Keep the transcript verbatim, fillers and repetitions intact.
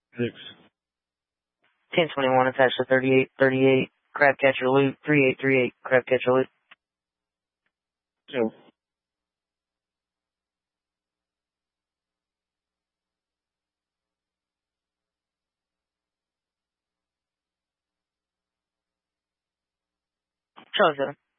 Six. ten twenty-one attached to thirty-eight thirty-eight. Crab catcher loot. three eight three eight. Crab catcher loot. Two. Charlie seven.